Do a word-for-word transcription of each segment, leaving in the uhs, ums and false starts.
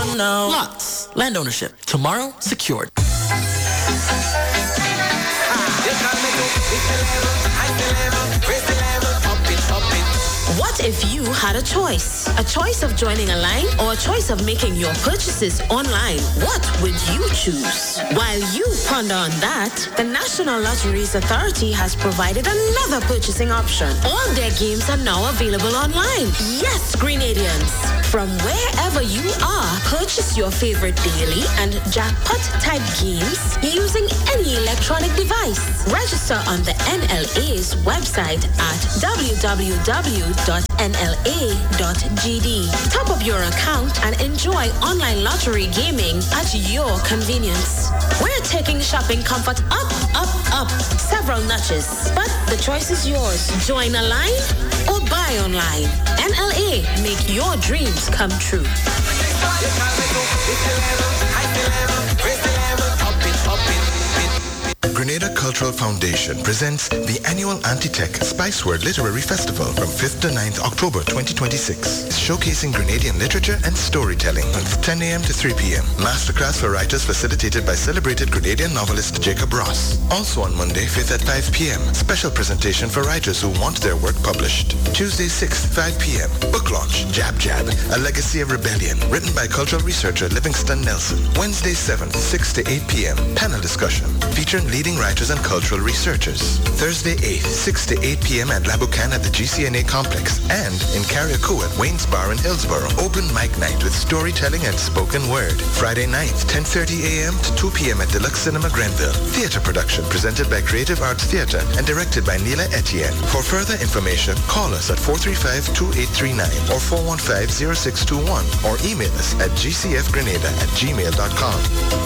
Oh no. Lots. Land ownership. Tomorrow secured. What if you had a choice? A choice of joining a line or a choice of making your purchases online? What would you choose? While you ponder on that, the National Lotteries Authority has provided another purchasing option. All their games are now available online. Yes, Grenadians. From wherever you are, purchase your favorite daily and jackpot type games using any electronic device. Register on the N L A's website at w w w dot n l a dot g d. Top up your account and enjoy online lottery gaming at your convenience. We're taking shopping comfort up, up, up several notches, but the choice is yours. Join a line or buy online. N L A, make your dreams come true. Grenada Cultural Foundation presents the annual Anti-Tech Spice Word Literary Festival from fifth to ninth October twenty twenty-six. Showcasing Grenadian literature and storytelling from ten a.m. to three p.m. Masterclass for writers facilitated by celebrated Grenadian novelist Jacob Ross. Also on Monday, fifth at five p.m. Special presentation for writers who want their work published. Tuesday, sixth, five p.m. Book launch, Jab Jab, A Legacy of Rebellion, written by cultural researcher Livingston Nelson. Wednesday, seventh, six to eight p.m. Panel discussion featuring leading writers and cultural researchers. Thursday, eighth, six to eight p.m. at Labucan at the G C N A complex and in Carriacou at Wayne's Bar in Hillsborough. Open mic night with storytelling and spoken word. Friday, ninth, ten thirty a.m. to two p.m. at Deluxe Cinema Grenville. Theater production presented by Creative Arts Theater and directed by Neela Etienne. For further information, call us at four three five, two eight three nine or four one five, zero six two one or email us at g c f grenada at gmail dot com.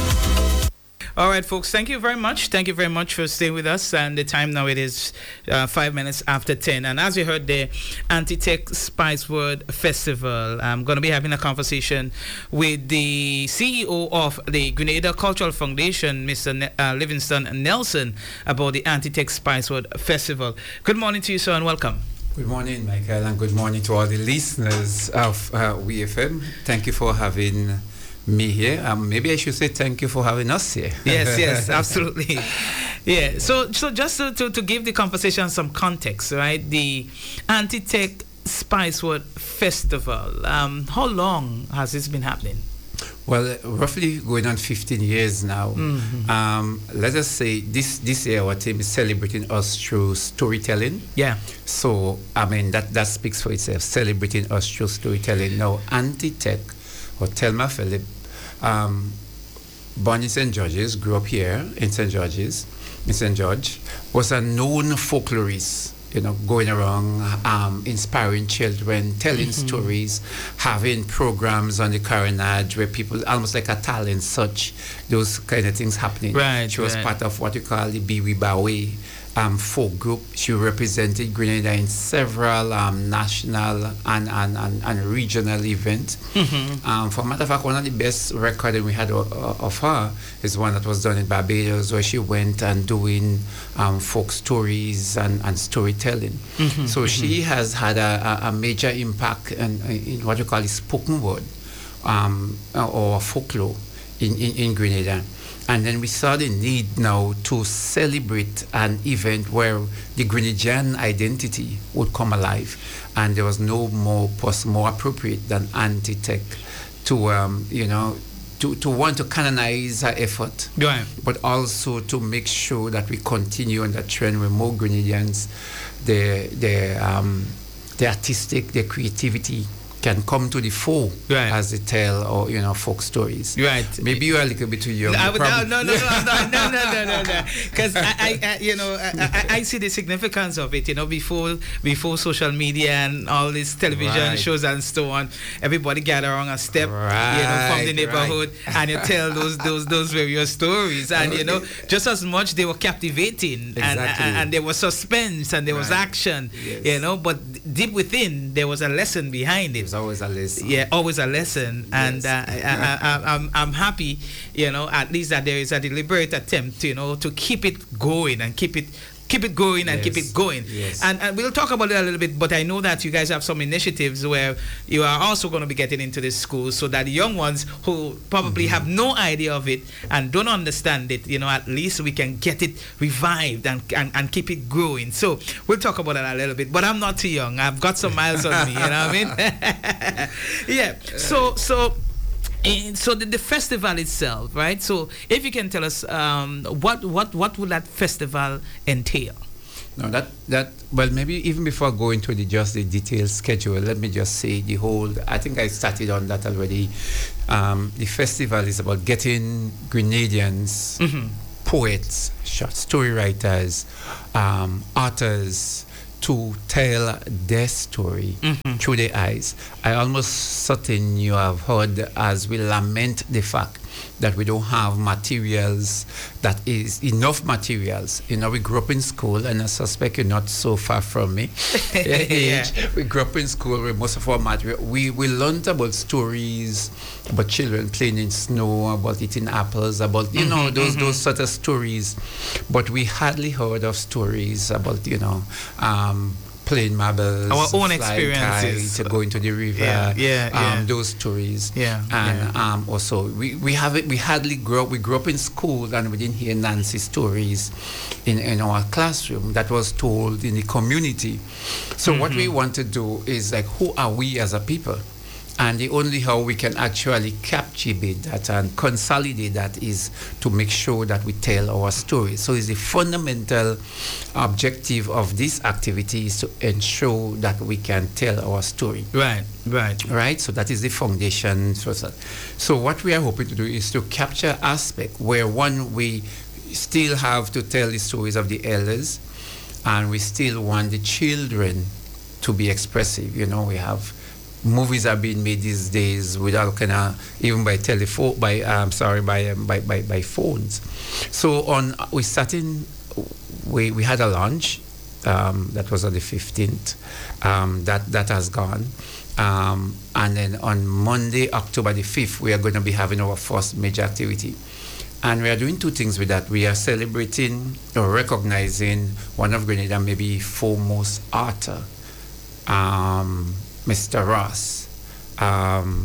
All right, folks, thank you very much. Thank you very much for staying with us. And the time now, it is uh, five minutes after ten. And as you heard, the Anti-Tech Spice Word Festival, I'm going to be having a conversation with the C E O of the Grenada Cultural Foundation, Mister Ne- uh, Livingston Nelson, about the Anti-Tech Spice Word Festival. Good morning to you, sir, and welcome. Good morning, Michael, and good morning to all the listeners of uh, W F M. Thank you for having me here. Um, maybe I should say thank you for having us here. Yes, yes, absolutely. Yeah. So, so just to, to, to give the conversation some context, right? The Anti-Tech Spice Word Festival. Um, how long has this been happening? Well, uh, roughly going on fifteen years now. Mm-hmm. Um, let us say this this year our team is celebrating us through storytelling. Yeah. So I mean that that speaks for itself. Celebrating us through storytelling. Now, Anti-Tech, or Thelma Phillip, um, born in Saint George's, grew up here in Saint George's, in Saint George, was a known folklorist, you know, going around, um, inspiring children, telling mm-hmm. stories, having programs on the Coronage where people, almost like a talent search, those kind of things happening. Right, she was right. part of what you call the Biwi Bawe um, folk group. She represented Grenada in several um, national and, and, and, and regional events. Mm-hmm. Um, for a matter of fact, one of the best recording we had of, of her is one that was done in Barbados, where she went and doing um, folk stories and, and storytelling. Mm-hmm. So mm-hmm. she has had a, a, a major impact in, in what you call the spoken word um, or folklore in, in, in Grenada. And then we saw the need now to celebrate an event where the Grenadian identity would come alive. And there was no more person more appropriate than Anti-Tech to, um, you know, to, to want to canonize her effort, right. but also to make sure that we continue on that trend where more Grenadians, their, their, um, their artistic, their creativity can come to the fore, right. as they tell, or you know, folk stories. Right. Maybe you are a little bit too young. No, no, no, no, no, no, no, no, no, no. Because I, I, I, you know, I, I, I see the significance of it. You know, before, before social media and all these television right. shows and so on, everybody gather around a step, right, you know, from the neighborhood, right. and you tell those, those, those various stories, and you know, just as much they were captivating, exactly. and, and and there was suspense and there was right. action, yes. you know, but deep within there was a lesson behind it. Always a lesson. Yeah, always a lesson, yes. and uh, I, I, I, I'm I'm happy, you know, at least that there is a deliberate attempt, you know, to keep it going and keep it keep it going and Yes. keep it going. Yes. And, and we'll talk about it a little bit, but I know that you guys have some initiatives where you are also going to be getting into this school so that the young ones who probably Mm-hmm. have no idea of it and don't understand it, you know, at least we can get it revived and, and, and keep it growing. So we'll talk about it a little bit, but I'm not too young. I've got some miles on me, you know what I mean? Yeah. So, so, and so the, the festival itself, right? So if you can tell us, um, what, what, what would that festival entail? No, that that well, maybe even before going to the just the detailed schedule, let me just say the whole. I think I started on that already. Um, the festival is about getting Grenadians, Mm-hmm. poets, short story writers, um, authors to tell their story Mm-hmm. through their eyes. I almost certain you have heard as we lament the fact that we don't have materials, that is enough materials. You know, we grew up in school, and I suspect you're not so far from me. Yeah. We grew up in school where most of our material, we, we learned about stories, about children playing in snow, about eating apples, about, you know, those, those sort of stories. But we hardly heard of stories about, you know, um, playing marbles, Our own flying experiences. kites, going to the river, Yeah, yeah, um, yeah. those stories. Yeah, And um, also, we, we have it, we hardly grew up, we grew up in school and we didn't hear Nancy stories in, in our classroom that was told in the community. So what we want to do is like, who are we as a people? And the only how we can actually capture that and consolidate that is to make sure that we tell our story. So it's the fundamental objective of this activity is to ensure that we can tell our story. Right, right. Right, so that is the foundation. So, so so what we are hoping to do is to capture aspect where one, we still have to tell the stories of the elders, and we still want the children to be expressive. You know, we have movies are being made these days without kind of even by telephone, by um, sorry, by, um, by by by phones. So on we starting, we we had a launch um, that was on the fifteenth. Um, that that has gone. Um, and then on Monday, October the fifth, we are going to be having our first major activity. And we are doing two things with that. We are celebrating or recognizing one of Grenada, maybe foremost author, um, Mister Ross. Um,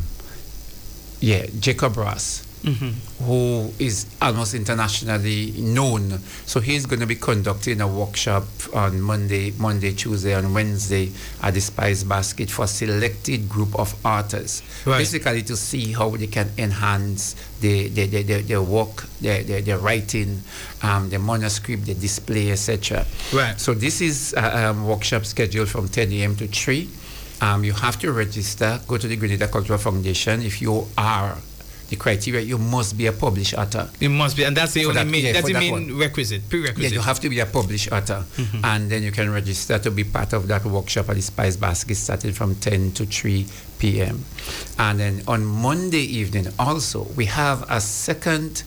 yeah, Jacob Ross. Mm-hmm. Who is almost internationally known. So he's going to be conducting a workshop on Monday, Monday, Tuesday, and Wednesday at the Spice Basket for a selected group of authors. Right. Basically to see how they can enhance their, their, their, their, their work, their, their, their writing, um, their manuscript, their display, et cetera. Right. So this is a um, workshop scheduled from ten a m to three. Um, you have to register. Go to the Grenada Cultural Foundation. If you are the criteria, you must be a published author. It must be, and that's the For only that- main, yeah, that's for the that main one. requisite, prerequisite. Yeah, you have to be a published author, Mm-hmm. and then you can register to be part of that workshop at the Spice Basket, starting from ten to three p m And then on Monday evening, also we have a second,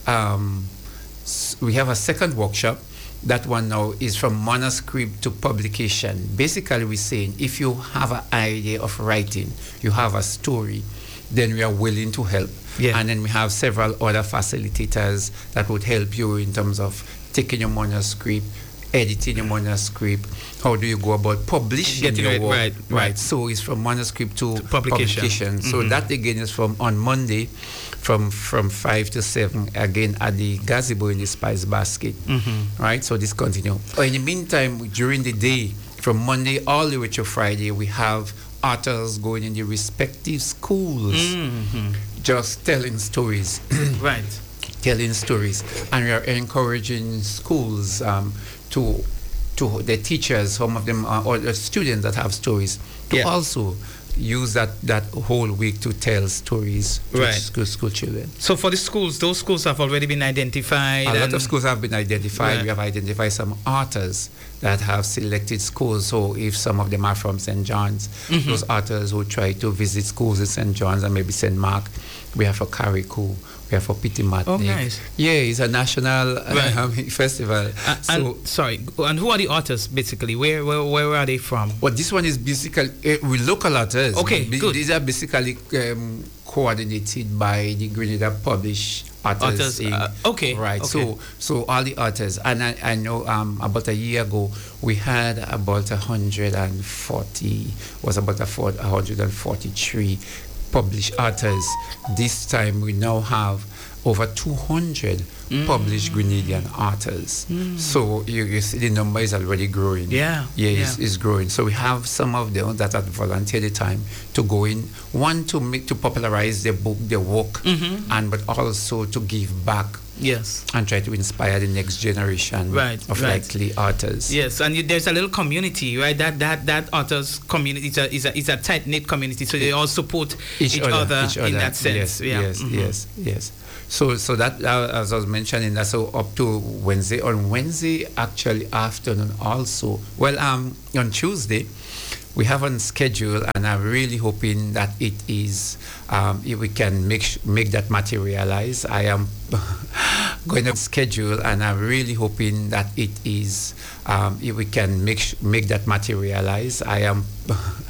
um, s- we have a second workshop. That one now is from manuscript to publication. Basically, we're saying if you have an idea of writing, you have a story, then we are willing to help. Yeah. And then we have several other facilitators that would help you in terms of taking your manuscript, editing your manuscript. How do you go about publishing Getting your it work? right, right. So it's from manuscript to, To publication. publication. So Mhm. that again is from on Monday, from from five to seven again at the gazebo in the Spice Basket. Mm-hmm. Right. So this continue. In the meantime, during the day, from Monday all the way to Friday, we have authors going in the respective schools, Mm-hmm. just telling stories. Right. telling stories, and we are encouraging schools um, to to the teachers, some of them are, or the students that have stories, to Yeah. also use that, that whole week to tell stories to Right. school, school children. So for the schools, those schools have already been identified. A lot and- of schools have been identified. Right. We have identified some authors that have selected schools. So if some of them are from Saint John's, Mhm. those authors who try to visit schools in Saint John's and maybe Saint Mark, we have for Carriacou, we have for Pitimatnik. Oh, nice. Yeah, it's a national Right. um, festival. Uh, so, and, sorry, and who are the authors basically? Where where, where are they from? well, this one is basically uh, with local authors. Okay, Be- good. These are basically um, coordinated by the Grenada Publish authors. Authors, in, uh, okay. Right. Okay. So so all the authors, and I, I know um, about a year ago we had about a hundred and forty was about a four, one hundred and forty-three published authors. This time we now have over two hundred mm. published Grenadian authors. Mm. So you, you see the number is already growing. Yeah. Yeah, yeah. It's, it's growing. So we have some of them that have volunteered the time to go in, one to make to popularize their book, their work, mm-hmm. and but also to give back. Yes. And try to inspire the next generation right, of right. likely authors. Yes, and you, there's a little community, right? That that that authors community is a is a, is a tight knit community, so they all support each, each, other, other each other in that sense. Yes, yeah. yes, mm-hmm. yes, yes. So so that uh, as I was mentioning, that so up to Wednesday. On Wednesday, actually afternoon also. Well, um, on Tuesday. We have on schedule, and I'm really hoping that it is, um, if we can make sh- make that materialize. I am going to schedule, and I'm really hoping that it is, um, if we can make sh- make that materialize. I am